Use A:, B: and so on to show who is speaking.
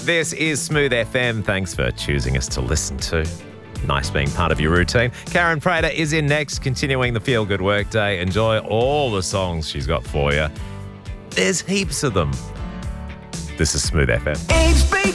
A: This is Smooth FM. Thanks for choosing us to listen to. Nice being part of your routine. Karen Prater is in next, continuing the Feel Good Workday. Enjoy all the songs she's got for you. There's heaps of them. This is Smooth FM.